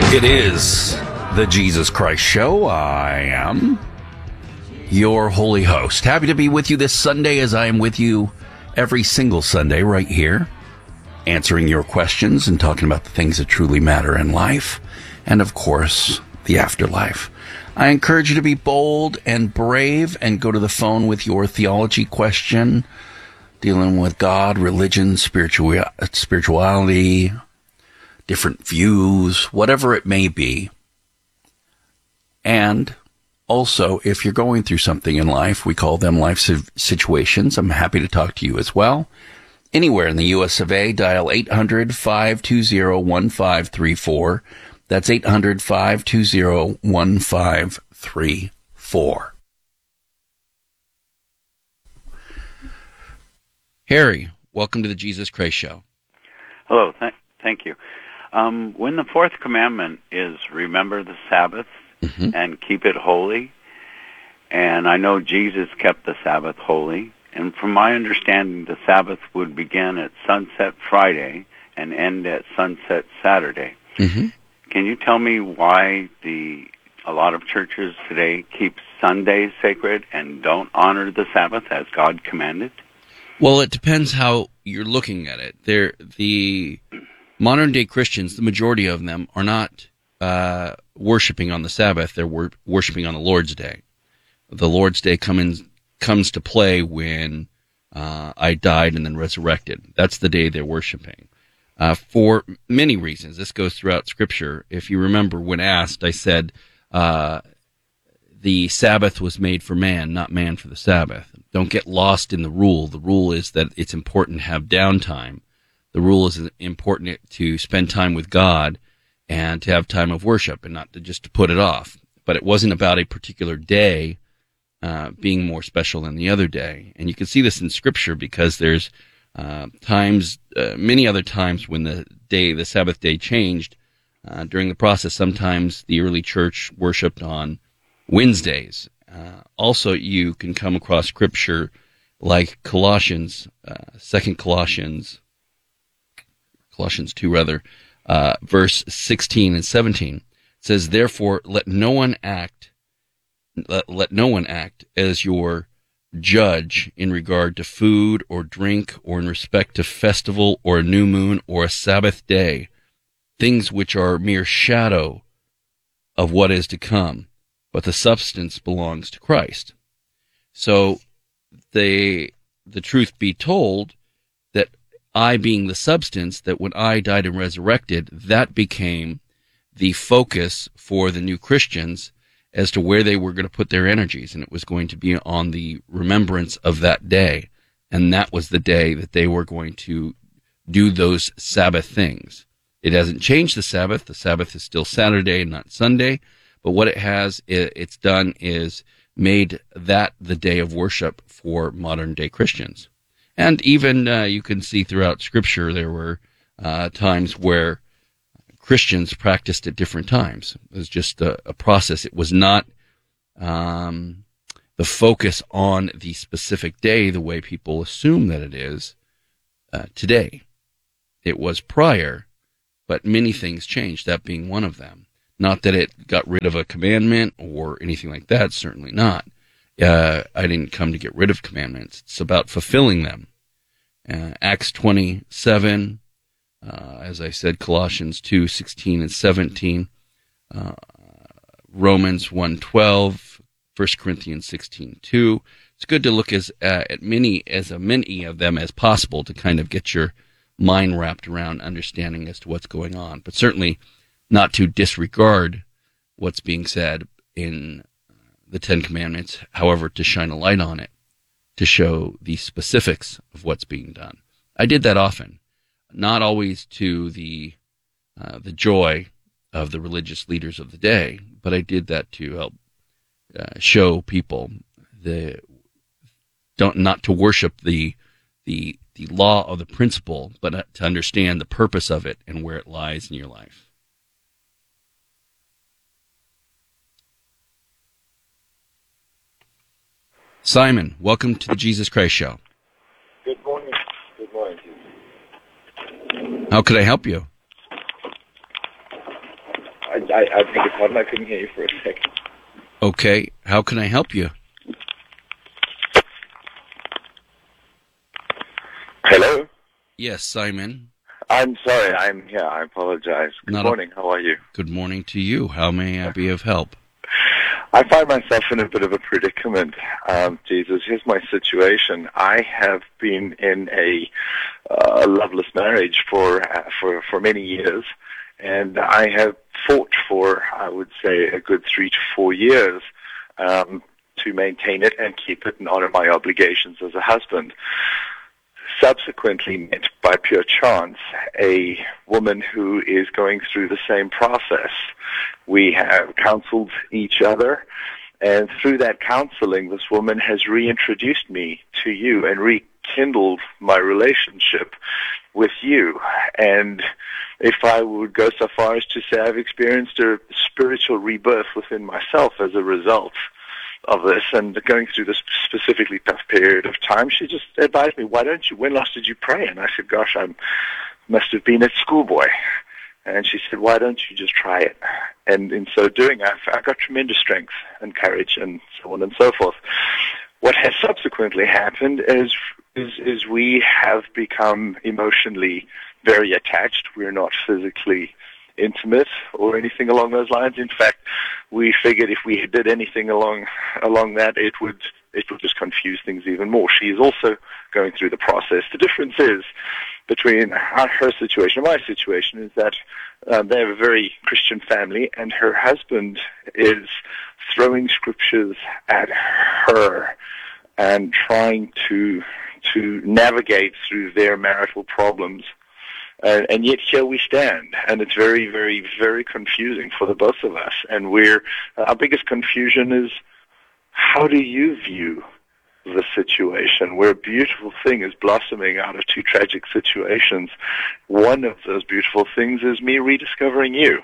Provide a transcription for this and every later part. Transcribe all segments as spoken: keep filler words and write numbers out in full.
It is the Jesus Christ Show. I am your holy host. Happy to be with you this Sunday, as I am with you every single Sunday right here, answering your questions and talking about the things that truly matter in life, and of course, the afterlife. I encourage you to be bold and brave and go to the phone with your theology question, dealing with God, religion, spiritual, spirituality, different views, whatever it may be. And also, if you're going through something in life, we call them life situations. I'm happy to talk to you as well. Anywhere in the U S of A, dial eight hundred, five two zero, one five three four. That's eight hundred, five two zero, one five three four. Harry, welcome to the Jesus Christ Show. Hello, th- thank you. Um, when the fourth commandment is remember the Sabbath mm-hmm. and keep it holy, and I know Jesus kept the Sabbath holy, and from my understanding, the Sabbath would begin at sunset Friday and end at sunset Saturday. Mm-hmm. Can you tell me why the a lot of churches today keep Sundays sacred and don't honor the Sabbath as God commanded? Well, it depends how you're looking at it. They're, the modern-day Christians, the majority of them, are not uh, worshiping on the Sabbath. They're wor- worshiping on the Lord's Day. The Lord's Day come in, comes to play when uh, I died and then resurrected. That's the day they're worshiping. Uh, for many reasons. This goes throughout Scripture. If you remember, when asked, I said uh, the Sabbath was made for man, not man for the Sabbath. Don't get lost in the rule. The rule is that it's important to have downtime. The rule is important to spend time with God and to have time of worship and not to just to put it off. But it wasn't about a particular day uh, being more special than the other day. And you can see this in Scripture because there's uh, times, uh, many other times when the day, the Sabbath day changed uh, during the process. Sometimes the early church worshipped on Wednesdays. Uh, also, you can come across Scripture like Colossians, uh, Second Colossians, Colossians two, rather, uh, verse sixteen and seventeen. It says, "Therefore, let no one act, let, let no one act as your judge in regard to food or drink or in respect to festival or a new moon or a Sabbath day, things which are mere shadow of what is to come, but the substance belongs to Christ." So, they, the truth be told, that I being the substance, that when I died and resurrected, that became the focus for the new Christians as to where they were going to put their energies, and it was going to be on the remembrance of that day, and that was the day that they were going to do those Sabbath things. It hasn't changed the Sabbath. The Sabbath is still Saturday and not Sunday. But what it has, it's done is made that the day of worship for modern-day Christians. And even uh, you can see throughout Scripture there were uh, times where Christians practiced at different times. It was just a, a process. It was not um, the focus on the specific day the way people assume that it is uh, today. It was prior, but many things changed, that being one of them. Not that it got rid of a commandment or anything like that, certainly not. Uh, I didn't come to get rid of commandments. It's about fulfilling them. Uh, Acts twenty-seven, uh, as I said, Colossians two, sixteen and seventeen, uh, Romans one, twelve, First Corinthians sixteen, two. It's good to look as uh, at many as a many of them as possible to kind of get your mind wrapped around understanding as to what's going on. But certainly not to disregard what's being said in the Ten Commandments, however, to shine a light on it, to show the specifics of what's being done. I did that often, not always to the uh, the joy of the religious leaders of the day, but I did that to help uh, show people the don't not to worship the the the law or the principle, but to understand the purpose of it and where it lies in your life. Simon, welcome to the Jesus Christ Show. Good morning. Good morning to you. How could I help you? I I, I beg your pardon, I couldn't hear you for a second. Okay, how can I help you? Hello? Yes, Simon. I'm sorry, I'm here. I apologize. Good Not a- morning. How are you? Good morning to you. How may I be of help? I find myself in a bit of a predicament, um, Jesus. Here's my situation. I have been in a uh, loveless marriage for, uh, for, for many years, and I have fought for, I would say, a good three to four years um, to maintain it and keep it and honor my obligations as a husband. Subsequently met by pure chance a woman who is going through the same process. We have counseled each other, and through that counseling, this woman has reintroduced me to you and rekindled my relationship with you. And if I would go so far as to say I've experienced a spiritual rebirth within myself as a result of this, and going through this specifically tough period of time, she just advised me, why don't you, when last did you pray? And I said, gosh, I must have been at schoolboy. And she said, why don't you just try it? And in so doing, I, I got tremendous strength and courage and so on and so forth. What has subsequently happened is, is, is we have become emotionally very attached. We're not physically intimate or anything along those lines. In fact, we figured if we did anything along along that, it would it would just confuse things even more. She is also going through the process. The difference is between her, her situation and my situation is that um, they have a very Christian family, and her husband is throwing scriptures at her and trying to to navigate through their marital problems. Uh, and yet here we stand, and it's very, very, very confusing for the both of us. And we're uh, our biggest confusion is, how do you view the situation where a beautiful thing is blossoming out of two tragic situations? One of those beautiful things is me rediscovering you.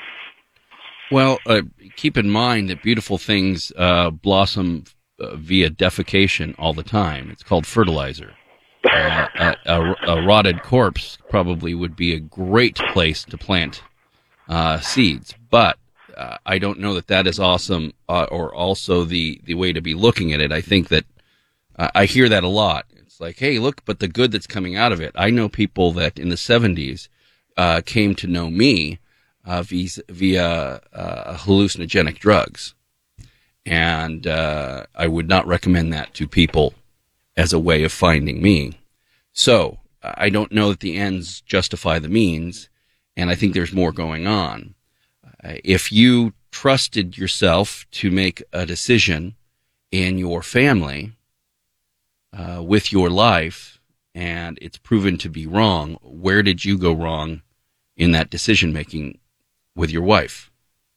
Well, uh, keep in mind that beautiful things uh, blossom uh, via defecation all the time. It's called fertilizer. Uh, a, a, a rotted corpse probably would be a great place to plant uh, seeds, but uh, I don't know that that is awesome uh, or also the, the way to be looking at it. I think that uh, I hear that a lot. It's like, hey, look, but the good that's coming out of it. I know people that in the seventies uh, came to know me uh, via, via uh, hallucinogenic drugs, and uh, I would not recommend that to people as a way of finding me. So I don't know that the ends justify the means, and I think there's more going on. Uh, if you trusted yourself to make a decision in your family uh, with your life, and it's proven to be wrong, where did you go wrong in that decision-making with your wife?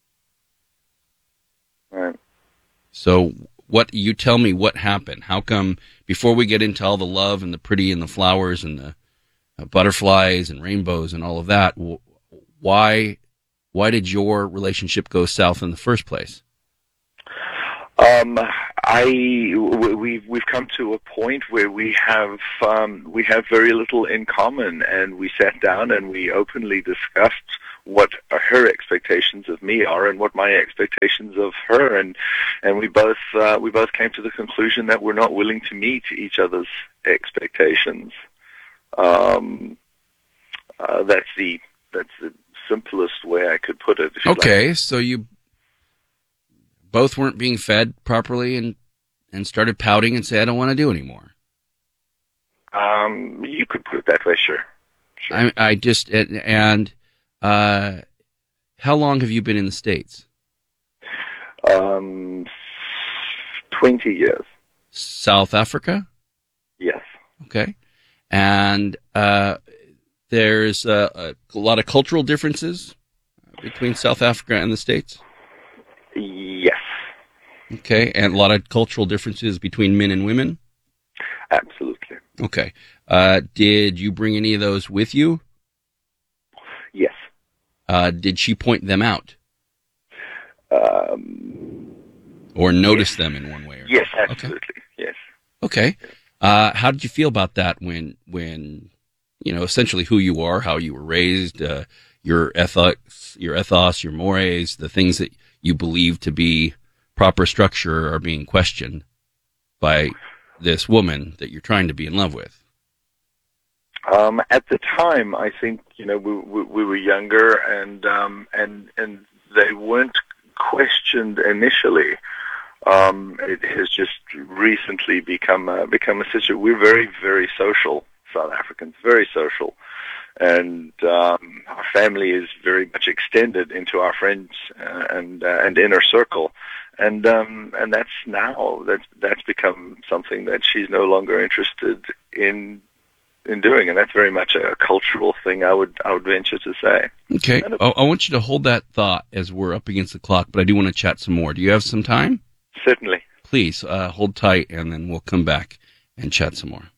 Right. So what you tell me what happened. How come, before we get into all the love and the pretty and the flowers and the uh, butterflies and rainbows and all of that, w- why why did your relationship go south in the first place? Um, I w- we've we've come to a point where we have um, we have very little in common, and we sat down and we openly discussed what her expectations of me are and what my expectations of her, and and we both uh, we both came to the conclusion that we're not willing to meet each other's expectations. Um, uh, that's the that's the simplest way I could put it. Okay, like. So you both weren't being fed properly and and started pouting and say, I don't want to do anymore. Um, you could put it that way, sure. sure. I, I just and. Uh, how long have you been in the States? Um, twenty years. South Africa? Yes. Okay. And uh, there's uh, a lot of cultural differences between South Africa and the States? Yes. Okay. And a lot of cultural differences between men and women? Absolutely. Okay. Uh, did you bring any of those with you? Yes. Uh, did she point them out? Um, or notice yes. them in one way? Or yes, something? absolutely. Okay. Yes. Okay. Uh, how did you feel about that when, when, you know, essentially who you are, how you were raised, uh, your ethics, your ethos, your mores, the things that you believe to be proper structure are being questioned by this woman that you're trying to be in love with? Um, at the time, I think, you know, we, we, we were younger, and um, and and they weren't questioned initially. Um, it has just recently become a, become a situation. We're very, very social South Africans, very social, and um, our family is very much extended into our friends uh, and uh, and inner circle, and um, and that's now that's that's become something that she's no longer interested in. in doing, and that's very much a cultural thing, I would I would venture to say. Okay. I, I want you to hold that thought as we're up against the clock, but I do want to chat some more. Do you have some time? Certainly. Please, uh, hold tight, and then we'll come back and chat some more.